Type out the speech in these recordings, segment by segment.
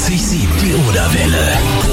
94,7 die Oderwelle.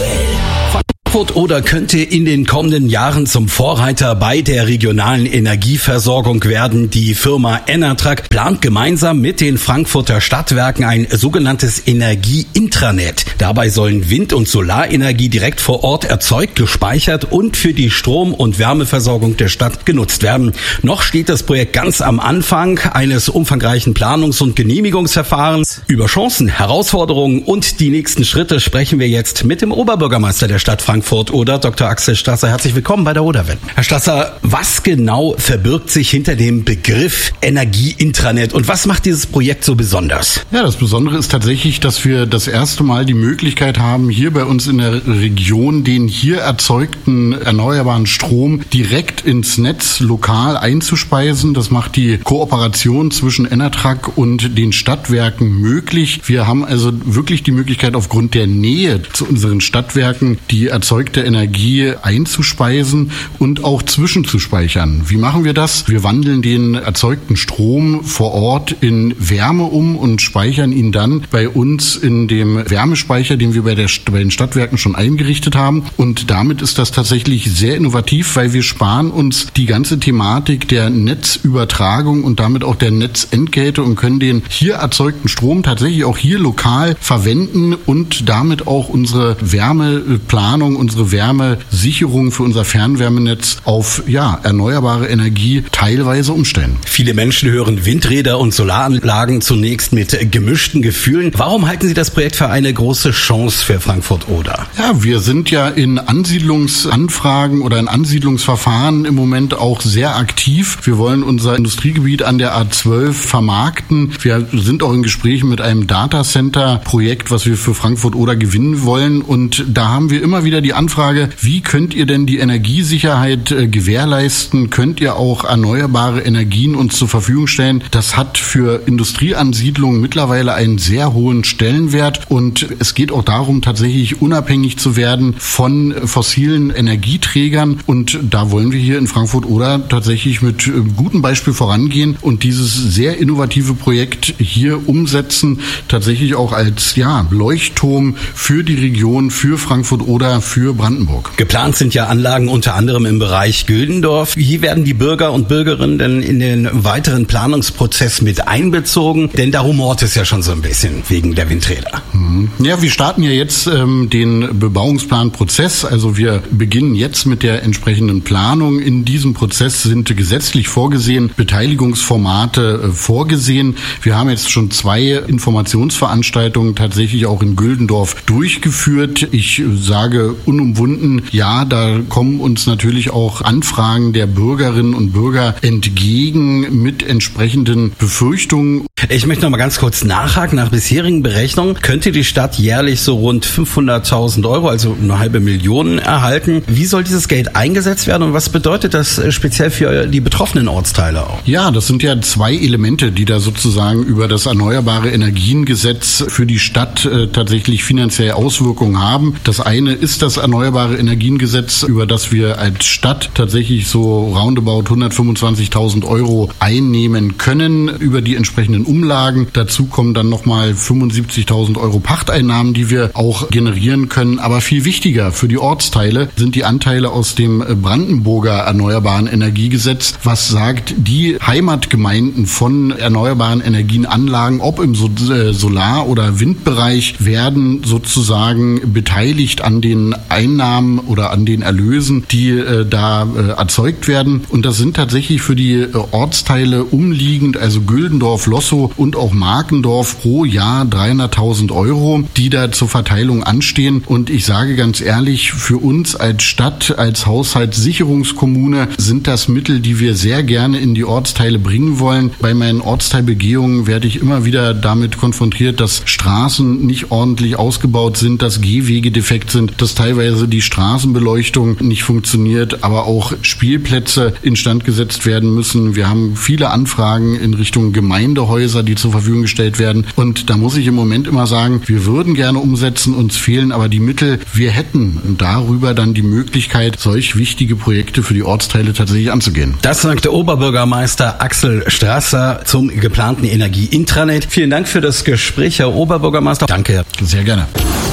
Frankfurt Oder könnte in den kommenden Jahren zum Vorreiter bei der regionalen Energieversorgung werden. Die Firma Enatrag plant gemeinsam mit den Frankfurter Stadtwerken ein sogenanntes Energie-Intranet. Dabei sollen Wind- und Solarenergie direkt vor Ort erzeugt, gespeichert und für die Strom- und Wärmeversorgung der Stadt genutzt werden. Noch steht das Projekt ganz am Anfang eines umfangreichen Planungs- und Genehmigungsverfahrens. Über Chancen, Herausforderungen und die nächsten Schritte sprechen wir jetzt mit dem Oberbürgermeister der Stadt Frankfurt Oder, Dr. Axel Strasser. Herzlich willkommen bei der Oderwelle. Herr Strasser, was genau verbirgt sich hinter dem Begriff Energie-Intranet und was macht dieses Projekt so besonders? Ja, das Besondere ist tatsächlich, dass wir das erste Mal die Möglichkeit haben, hier bei uns in der Region den hier erzeugten erneuerbaren Strom direkt ins Netz lokal einzuspeisen. Das macht die Kooperation zwischen Enatrag und den Stadtwerken möglich. Wir haben also wirklich die Möglichkeit, aufgrund der Nähe zu unseren Stadtwerken die erzeugte Energie einzuspeisen und auch zwischenzuspeichern. Wie machen wir das? Wir wandeln den erzeugten Strom vor Ort in Wärme um und speichern ihn dann bei uns in dem Wärmespeicher, den wir bei den Stadtwerken schon eingerichtet haben. Und damit ist das tatsächlich sehr innovativ, weil wir sparen uns die ganze Thematik der Netzübertragung und damit auch der Netzentgelte und können den hier erzeugten Strom tatsächlich auch hier lokal verwenden und damit auch unsere Wärmeplanung, unsere Wärmesicherung für unser Fernwärmenetz auf erneuerbare Energie teilweise umstellen. Viele Menschen hören Windräder und Solaranlagen zunächst mit gemischten Gefühlen. Warum halten Sie das Projekt für eine große Chance für Frankfurt Oder? Ja, wir sind ja in Ansiedlungsanfragen oder in Ansiedlungsverfahren im Moment auch sehr aktiv. Wir wollen unser Industriegebiet an der A12 vermarkten. Wir sind auch in Gesprächen mit einem Datacenter-Projekt, was wir für Frankfurt Oder gewinnen wollen. Und da haben wir immer wieder die Anfrage, wie könnt ihr denn die Energiesicherheit gewährleisten? Könnt ihr auch erneuerbare Energien uns zur Verfügung stellen? Das hat für Industrieansiedlungen mittlerweile einen sehr hohen Stellenwert und es geht auch darum, tatsächlich unabhängig zu werden von fossilen Energieträgern und da wollen wir hier in Frankfurt Oder tatsächlich mit gutem Beispiel vorangehen und dieses sehr innovative Projekt hier umsetzen, tatsächlich auch als Leuchtturm für die Region, für Frankfurt Oder, für Brandenburg. Geplant sind ja Anlagen unter anderem im Bereich Güldendorf. Wie werden die Bürger und Bürgerinnen denn in den weiteren Planungsprozess mit einbezogen? Denn da rumort es ja schon so ein bisschen wegen der Windräder. Ja, wir starten ja jetzt den Bebauungsplanprozess. Also wir beginnen jetzt mit der entsprechenden Planung. In diesem Prozess sind gesetzlich vorgesehen Beteiligungsformate vorgesehen. Wir haben jetzt schon 2 Informationsveranstaltungen tatsächlich auch in Güldendorf durchgeführt. Ich sage unumwunden, ja, da kommen uns natürlich auch Anfragen der Bürgerinnen und Bürger entgegen mit entsprechenden Befürchtungen. Ich möchte noch mal ganz kurz nachhaken. Nach bisherigen Berechnungen könnte die Stadt jährlich so rund 500.000 Euro, also eine halbe Million, erhalten. Wie soll dieses Geld eingesetzt werden und was bedeutet das speziell für die betroffenen Ortsteile auch? Ja, das sind ja 2 Elemente, die da sozusagen über das Erneuerbare Energiengesetz für die Stadt tatsächlich finanzielle Auswirkungen haben. Das eine ist das Erneuerbare Energiengesetz, über das wir als Stadt tatsächlich so roundabout 125.000 Euro einnehmen können über die entsprechenden Umlagen. Dazu kommen dann nochmal 75.000 Euro Pachteinnahmen, die wir auch generieren können. Aber viel wichtiger für die Ortsteile sind die Anteile aus dem Brandenburger Erneuerbaren Energiegesetz, was sagt, die Heimatgemeinden von erneuerbaren Energienanlagen, ob im Solar- oder Windbereich, werden sozusagen beteiligt an den Einnahmen oder an den Erlösen, die da erzeugt werden. Und das sind tatsächlich für die Ortsteile umliegend, also Güldendorf, Lossow und auch Markendorf pro Jahr 300.000 Euro, die da zur Verteilung anstehen. Und ich sage ganz ehrlich, für uns als Stadt, als Haushaltssicherungskommune sind das Mittel, die wir sehr gerne in die Ortsteile bringen wollen. Bei meinen Ortsteilbegehungen werde ich immer wieder damit konfrontiert, dass Straßen nicht ordentlich ausgebaut sind, dass Gehwege defekt sind, dass teilweise die Straßenbeleuchtung nicht funktioniert, aber auch Spielplätze instand gesetzt werden müssen. Wir haben viele Anfragen in Richtung Gemeindehäuser, die zur Verfügung gestellt werden. Und da muss ich im Moment immer sagen, wir würden gerne umsetzen, uns fehlen aber die Mittel. Wir hätten darüber dann die Möglichkeit, solch wichtige Projekte für die Ortsteile tatsächlich anzugehen. Das sagt der Oberbürgermeister Axel Strasser zum geplanten Energie-Intranet. Vielen Dank für das Gespräch, Herr Oberbürgermeister. Danke. Sehr gerne.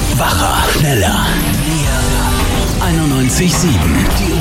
Wacher, schneller, näher. 91.7.